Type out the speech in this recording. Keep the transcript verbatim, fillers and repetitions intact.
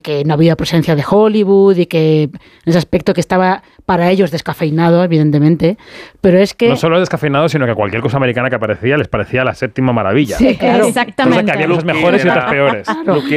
que no había presencia de Hollywood y que en ese aspecto que estaba para ellos descafeinado, evidentemente, pero es que... No solo descafeinado, sino que cualquier cosa americana que aparecía les parecía la séptima maravilla. Sí, claro. Exactamente. Cosa que había cosas mejores y otras peores. Lo que